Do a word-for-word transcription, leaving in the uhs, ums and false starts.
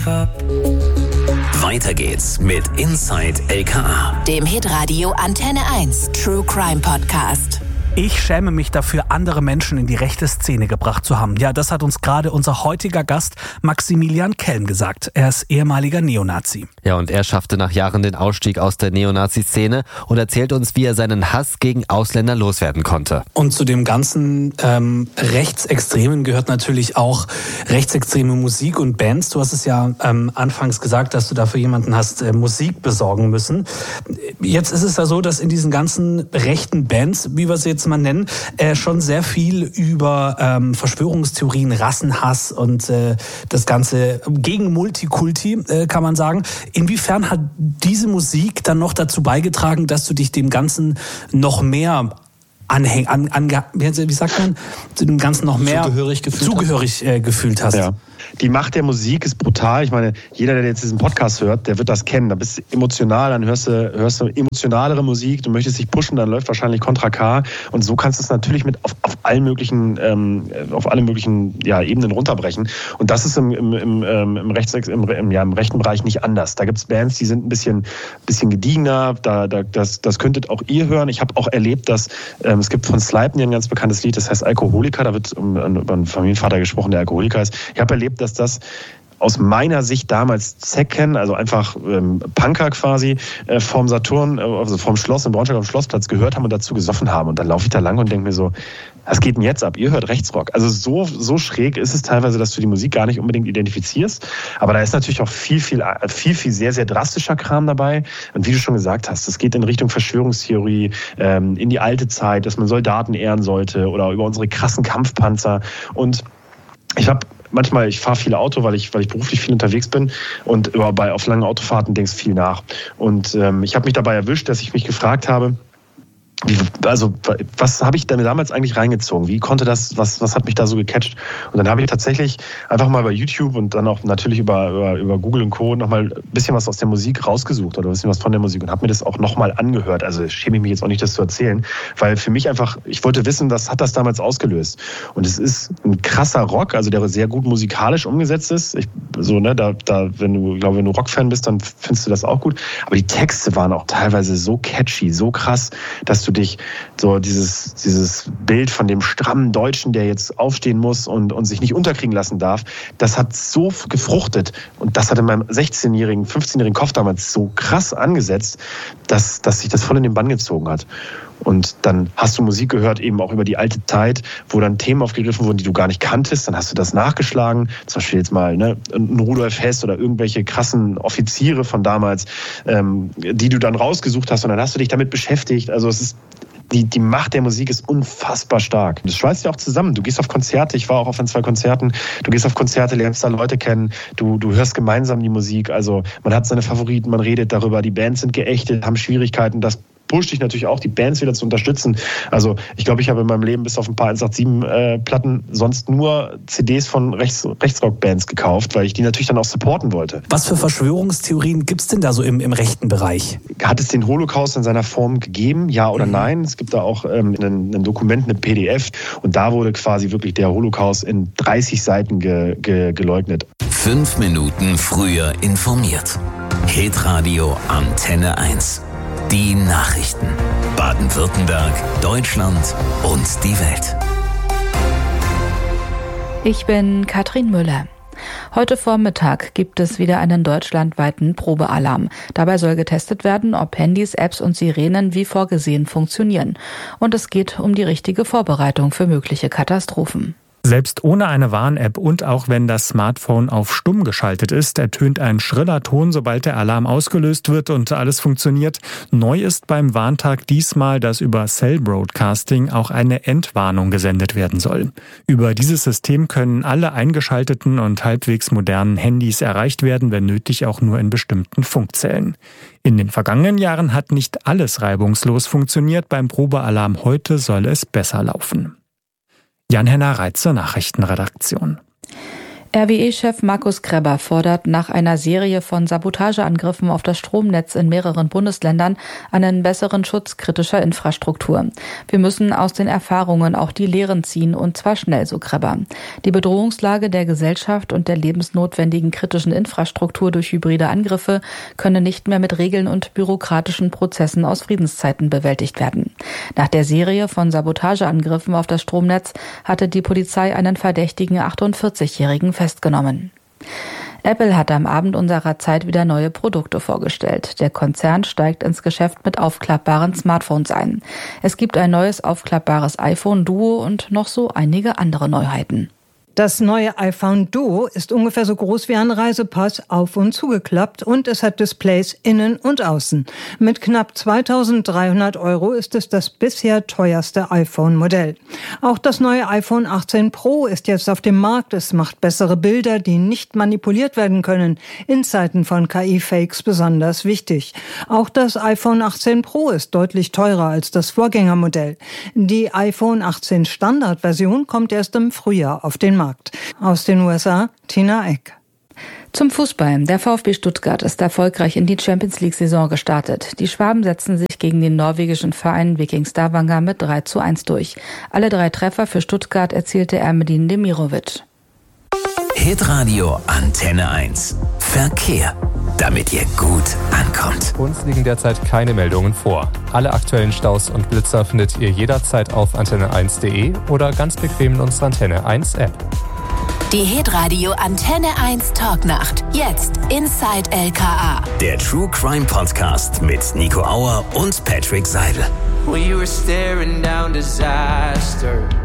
Hip-Hop. Weiter geht's mit Inside L K A, dem Hitradio Antenne eins True Crime Podcast. Ich schäme mich dafür, andere Menschen in die rechte Szene gebracht zu haben. Ja, das hat uns gerade unser heutiger Gast Maximilian Kelm gesagt. Er ist ehemaliger Neonazi. Ja, und er schaffte nach Jahren den Ausstieg aus der Neonazi-Szene und erzählt uns, wie er seinen Hass gegen Ausländer loswerden konnte. Und zu dem ganzen ähm, Rechtsextremen gehört natürlich auch rechtsextreme Musik und Bands. Du hast es ja ähm, anfangs gesagt, dass du dafür jemanden hast äh, Musik besorgen müssen. Jetzt ist es ja so, dass in diesen ganzen rechten Bands, wie wir sie jetzt mal nennen, äh, schon sehr viel über ähm, Verschwörungstheorien, Rassenhass und äh, das Ganze gegen Multikulti, äh, kann man sagen. Inwiefern hat diese Musik dann noch dazu beigetragen, dass du dich dem Ganzen noch mehr anhäng, an, an, wie sagt man, zu dem Ganzen noch mehr zugehörig gefühlt, zugehörig, äh, gefühlt hast? Ja. Die Macht der Musik ist brutal. Ich meine, jeder, der jetzt diesen Podcast hört, der wird das kennen. Da bist du emotional, dann hörst du, hörst du emotionalere Musik, du möchtest dich pushen, dann läuft wahrscheinlich Contra K. Und so kannst du es natürlich mit auf, auf allen möglichen, ähm, auf alle möglichen ja, Ebenen runterbrechen. Und das ist im, im, im, im, Rechts, im, im, ja, im rechten Bereich nicht anders. Da gibt es Bands, die sind ein bisschen, bisschen gediegener. Da, da, das, das könntet auch ihr hören. Ich habe auch erlebt, dass ähm, es gibt von Sleipnir ein ganz bekanntes Lied, das heißt Alkoholiker. Da wird um, über einen Familienvater gesprochen, der Alkoholiker ist. Ich habe erlebt, dass das aus meiner Sicht damals Zecken, also einfach ähm, Punker quasi, äh, vorm Saturn, also vorm Schloss in Braunschweig auf dem Schlossplatz gehört haben und dazu gesoffen haben. Und dann laufe ich da lang und denke mir so, was geht denn jetzt ab? Ihr hört Rechtsrock. Also so, so schräg ist es teilweise, dass du die Musik gar nicht unbedingt identifizierst. Aber da ist natürlich auch viel, viel, viel, viel sehr, sehr drastischer Kram dabei. Und wie du schon gesagt hast, es geht in Richtung Verschwörungstheorie, ähm, in die alte Zeit, dass man Soldaten ehren sollte oder über unsere krassen Kampfpanzer. Und ich habe manchmal, ich fahre viel Auto, weil ich, weil ich beruflich viel unterwegs bin und über, bei, auf langen Autofahrten denkst viel nach. Und ähm, ich habe mich dabei erwischt, dass ich mich gefragt habe, Wie, also was habe ich denn damals eigentlich reingezogen? Wie konnte das, was, was hat mich da so gecatcht? Und dann habe ich tatsächlich einfach mal bei YouTube und dann auch natürlich über, über, über Google und Co. nochmal ein bisschen was aus der Musik rausgesucht oder ein bisschen was von der Musik und habe mir das auch nochmal angehört. Also schäme ich mich jetzt auch nicht, das zu erzählen, weil für mich einfach, ich wollte wissen, was hat das damals ausgelöst? Und es ist ein krasser Rock, also der sehr gut musikalisch umgesetzt ist. Ich, so, ne, da, da, wenn du, ich glaube, wenn du Rockfan bist, dann findest du das auch gut. Aber die Texte waren auch teilweise so catchy, so krass, dass du dich so dieses, dieses Bild von dem strammen Deutschen, der jetzt aufstehen muss und, und sich nicht unterkriegen lassen darf, das hat so gefruchtet und das hat in meinem sechzehnjährigen, fünfzehnjährigen Kopf damals so krass angesetzt, dass, dass sich das voll in den Bann gezogen hat. Und dann hast du Musik gehört, eben auch über die alte Zeit, wo dann Themen aufgegriffen wurden, die du gar nicht kanntest. Dann hast du das nachgeschlagen. Zum Beispiel jetzt mal ne, ein Rudolf Hess oder irgendwelche krassen Offiziere von damals, ähm, die du dann rausgesucht hast. Und dann hast du dich damit beschäftigt. Also es ist Die, die Macht der Musik ist unfassbar stark. Das schweißt ja auch zusammen. Du gehst auf Konzerte, ich war auch auf ein, zwei Konzerten, du gehst auf Konzerte, lernst da Leute kennen, du, du hörst gemeinsam die Musik. Also man hat seine Favoriten, man redet darüber, die Bands sind geächtet, haben Schwierigkeiten, das pusht dich natürlich auch, die Bands wieder zu unterstützen. Also ich glaube, ich habe in meinem Leben bis auf ein paar eins acht sieben äh, Platten sonst nur C Ds von Rechts, Rechtsrock-Bands gekauft, weil ich die natürlich dann auch supporten wollte. Was für Verschwörungstheorien gibt es denn da so im, im rechten Bereich? Hat es den Holocaust in seiner Form gegeben, ja oder mhm. nein? Es gibt da auch ähm, ein, ein Dokument, eine P D F und da wurde quasi wirklich der Holocaust in dreißig Seiten ge, ge, geleugnet. Fünf Minuten früher informiert. Hitradio Antenne eins. Die Nachrichten. Baden-Württemberg, Deutschland und die Welt. Ich bin Katrin Müller. Heute Vormittag gibt es wieder einen deutschlandweiten Probealarm. Dabei soll getestet werden, ob Handys, Apps und Sirenen wie vorgesehen funktionieren. Und es geht um die richtige Vorbereitung für mögliche Katastrophen. Selbst ohne eine Warn-App und auch wenn das Smartphone auf stumm geschaltet ist, ertönt ein schriller Ton, sobald der Alarm ausgelöst wird und alles funktioniert. Neu ist beim Warntag diesmal, dass über Cell Broadcasting auch eine Entwarnung gesendet werden soll. Über dieses System können alle eingeschalteten und halbwegs modernen Handys erreicht werden, wenn nötig auch nur in bestimmten Funkzellen. In den vergangenen Jahren hat nicht alles reibungslos funktioniert. Beim Probealarm heute soll es besser laufen. Jan-Henner Reitze, Nachrichtenredaktion. R W E-Chef Markus Gräber fordert nach einer Serie von Sabotageangriffen auf das Stromnetz in mehreren Bundesländern einen besseren Schutz kritischer Infrastruktur. Wir müssen aus den Erfahrungen auch die Lehren ziehen, und zwar schnell, so Gräber. Die Bedrohungslage der Gesellschaft und der lebensnotwendigen kritischen Infrastruktur durch hybride Angriffe könne nicht mehr mit Regeln und bürokratischen Prozessen aus Friedenszeiten bewältigt werden. Nach der Serie von Sabotageangriffen auf das Stromnetz hatte die Polizei einen verdächtigen achtundvierzigjährigen festgenommen. Apple hat am Abend unserer Zeit wieder neue Produkte vorgestellt. Der Konzern steigt ins Geschäft mit aufklappbaren Smartphones ein. Es gibt ein neues aufklappbares iPhone Duo und noch so einige andere Neuheiten. Das neue iPhone Duo ist ungefähr so groß wie ein Reisepass, auf- und zugeklappt, und es hat Displays innen und außen. Mit knapp zweitausenddreihundert Euro ist es das bisher teuerste iPhone-Modell. Auch das neue iPhone achtzehn Pro ist jetzt auf dem Markt. Es macht bessere Bilder, die nicht manipuliert werden können. In Zeiten von K I-Fakes besonders wichtig. Auch das iPhone achtzehn Pro ist deutlich teurer als das Vorgängermodell. Die iPhone achtzehn Standardversion kommt erst im Frühjahr auf den Markt. Aus den U S A, Tina Eck. Zum Fußball. Der VfB Stuttgart ist erfolgreich in die Champions-League-Saison gestartet. Die Schwaben setzen sich gegen den norwegischen Verein Viking Stavanger mit drei zu eins durch. Alle drei Treffer für Stuttgart erzielte Ermedin Demirovic. Hitradio Antenne eins. Verkehr. Damit ihr gut ankommt. Uns liegen derzeit keine Meldungen vor. Alle aktuellen Staus und Blitzer findet ihr jederzeit auf antenne eins punkt de oder ganz bequem in unserer Antenne eins App. Die Hitradio Antenne eins Talknacht. Jetzt Inside L K A. Der True Crime Podcast mit Nico Auer und Patrick Seidel. When you were staring down disaster.